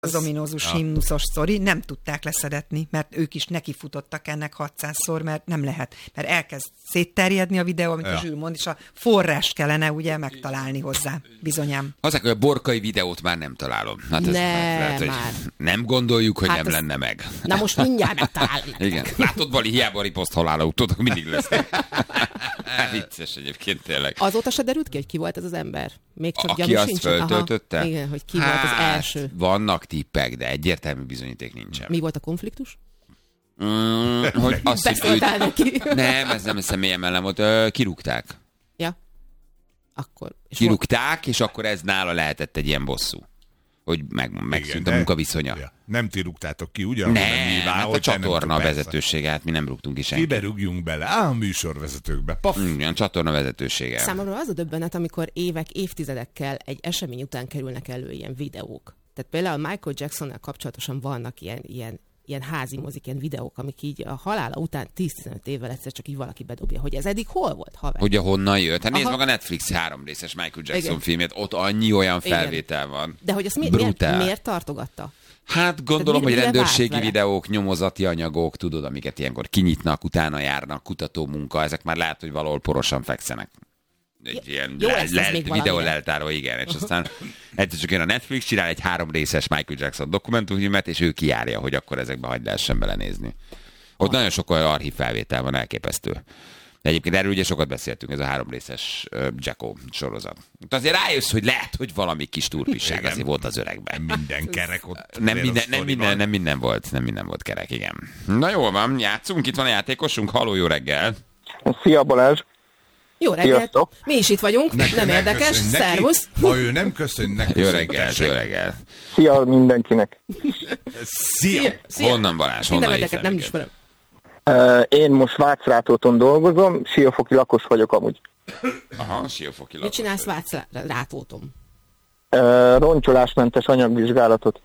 az ominózus himnuszos sztori, nem tudták leszedetni, mert ők is nekifutottak ennek 600-szor, mert nem lehet. Mert elkezd szétterjedni a videó, amit a Zsül mond, és a forrást kellene ugye megtalálni hozzá, bizonyám. Azok, hogy a borkai videót már nem találom. Hát ez lehet, már. Nem gondoljuk, hogy Hát nem lenne meg. Na most mindjárt megtalálni. Igen. Látod, Bali, hiába a riposzt halála utód, mindig lesz. Vicces egyébként tényleg. Azóta se derült ki, hogy ki volt ez az ember? Még csak Aki gyanús azt sincs? föltöltötte? Igen, hogy ki volt az első. Vannak tippek, de egyértelmű bizonyíték nincsen. Mi volt a konfliktus? Hogy azt, hogy Beszóltál neki? Nem, ez nem személyem ellen volt. Kirúgták. Ja. Akkor. Kirúgták, és akkor ez nála lehetett egy ilyen bosszú. Hogy megszűnt a munkaviszonya. Ja. Nem ti rúgtátok ki, ugye? Nem, hát a csatorna vezetősége, hát mi nem rúgtunk ki senkit. Kibe rúgjunk bele? A műsorvezetőkbe. Paf! Igen, csatorna vezetősége. Számomra az a döbbenet, amikor évek, évtizedekkel egy esemény után kerülnek elő ilyen videók. Tehát például Michael Jacksonnal kapcsolatosan vannak ilyen házi mozik, ilyen videók, amik így a halála után 10-15 évvel egyszer csak így valaki bedobja, hogy ez eddig hol volt, haver? Hogy honnan jött? Hát nézd meg a Netflix 3 részes Michael Jackson filmét, ott annyi olyan felvétel van. De hogy ezt miért tartogatta? Hát gondolom, hogy rendőrségi vele? videók, nyomozati anyagok, tudod, amiket ilyenkor kinyitnak, utána járnak, kutató munka, ezek már lehet, hogy valahol porosan fekszenek. Egy ilyen videó leltáró, igen, és aztán egyszer csak jön a Netflix, csinál egy 3 részes Michael Jackson dokumentumfilmet, és ő kijárja, hogy akkor ezekbe hagyd lehessen belenézni. Ott nagyon sok olyan archív felvétel van, elképesztő. Egyébként erről ugye sokat beszéltünk, ez a 3 részes Jacko sorozat. De azért rájössz, hogy lehet, hogy valami kis turpisság azért volt az öregben. Nem minden kerek ott. Nem minden volt kerek, igen. Na jól van, játszunk, itt van a játékosunk, halló, jó reggel. Szia Balázs! Jó reggelt! Mi is itt vagyunk, nem érdekes, szervusz! Ha ő nem köszön, neki. Jó reggel. Szia mindenkinek! Szia! Honnan Balázs, honnan hívtál nem ismerem. Én most Vácrátóton dolgozom, siófoki lakos vagyok amúgy. Aha, siófoki lakos. Mit csinálsz Vácrátóton? Roncsolásmentes anyagvizsgálatot.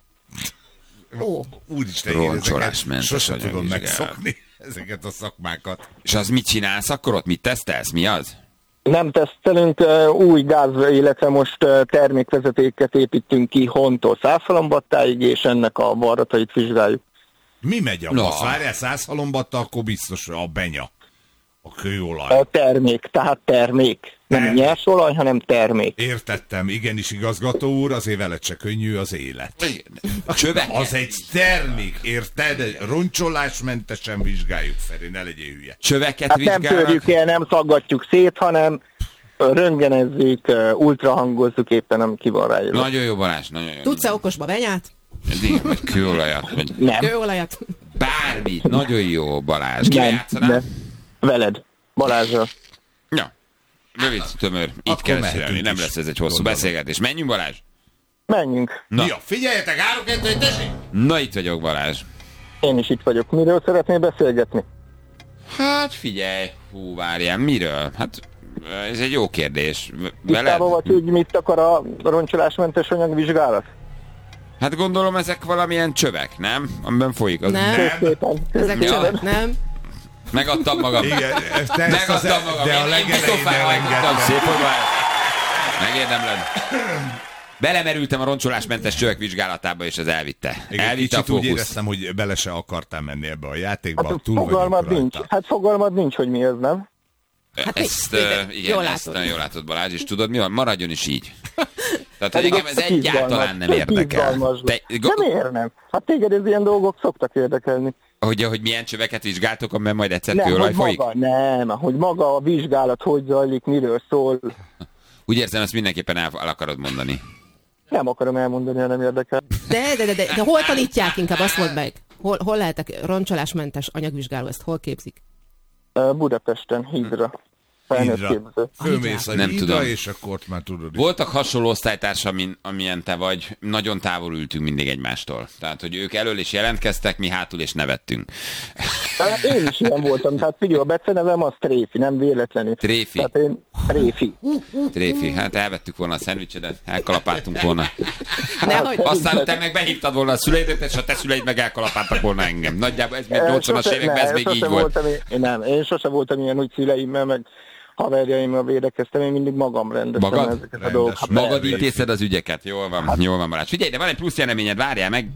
Ó. Úristen, roncsolásmentes sosem tudom anyagvizsgálat. megszokni ezeket a szakmákat. És az mit csinálsz akkor ott? Mit tesztelsz? Mi az? Nem tesztelünk, új gáz, illetve most termékvezetéket építünk ki Hontól Szászhalombattáig, és ennek a varratait vizsgáljuk. Mi megy a basz? Várjál, Szászhalombatta, akkor biztos a benya. A kőolaj. Tehát termék. Nem nyers olaj, hanem termék. Értettem, igenis igazgató úr, azért veled se könnyű az élet. A csövek? Az egy termék, érted? Roncsolásmentesen vizsgáljuk, Feri, ne legyél hülye. Csöveket hát nem vizsgálnak? törjük el, nem szaggatjuk szét, hanem röntgenezzük, ultrahangozzuk éppen, ami ki van ráírva. Nagyon jó, Balázs, nagyon jó. Tudsz-e okosba benyát? Igen, vagy kőolajat, vagy Nem. Kőolajat? bármit. Nagyon jó, Balázs. Kivel játszanál? Veled, Balázsral. Ja. Rövid, tömör, így Akkor kell mehetünk csinálni. Nem is. lesz ez egy hosszú Gondolom. beszélgetés. Menjünk, Balázs? Menjünk. Na. Ja, figyeljetek, 3, 2, 1, tessék! Na, itt vagyok, Balázs. Én is itt vagyok. Miről szeretnél beszélgetni? Hát figyelj, várjál, miről? Hát ez egy jó kérdés. Tisztában vagy, hogy mit akar a roncsolásmentes anyagvizsgálat? Hát gondolom ezek valamilyen csövek, nem? Amiben folyik az. Nem. Ezek Ja. csövek, nem? Megadtam magam. Igen, Megadtam magam. de a Én legelején pofára hajtottam. elengedtem. Szép, hogy van. Megérdemled. Belemerültem a roncsolásmentes csövek vizsgálatába, és ez elvitte. Igen, Elvitte a kicsit úgy fókusz. éreztem, hogy bele se akartál menni ebbe a játékba. Hát Túl vagyunk fogalmad nincs. rajta. Hát fogalmad nincs, hogy mi ez, nem? Hát Ezt, igen, igen, jól ezt látod. nagyon jól látod, Balázs, és tudod mi van? Maradjon is így. Tehát, hogy Pedig engem ez egyáltalán nem tök érdekel. izgalmas. Nem miért nem? Hát téged ez ilyen dolgok szoktak érdekelni. Hogy milyen csöveket vizsgáltok, amiben majd egyszer Nem, kőolaj hogy folyik? hogy maga a vizsgálat hogy zajlik, miről szól. Úgy érzem, ezt mindenképpen el akarod mondani. Nem akarom elmondani, ha nem érdekel. De hol tanítják inkább, azt mondd meg. Hol lehetek roncsolásmentes anyagvizsgáló, ezt hol képzik? Budapesten, Hídra. Felnőtt Hídra. képző. Fölmész a Nem hídra, tudom. és akkor ott már tudod. Voltak hasonló osztálytársam, amilyen te vagy, nagyon távol ültünk mindig egymástól. Tehát, hogy ők elől is jelentkeztek, mi hátul és nevettünk. Hát én is ilyen voltam, tehát figyelj, a becenevem az Tréfi, nem véletlenül. Tréfi. Tehát én Tréfi, hát elvettük volna a szendvicsedet, elkalapáltunk volna. Nehogy. Aztán utána meg behívtad volna a szüleidet, és a te szüleid meg elkalapáltak volna engem. Nagyjából ez még 80-as években, ez még így volt. Én sose voltam ilyen, hogy szüleimmel, meg haverjaimmal védekeztem, én mindig magam rendeztem ezeket a dolgokat. Magad intézed az ügyeket, jól van Balázs. Figyelj, de van egy plusz jeleményed, várjál meg,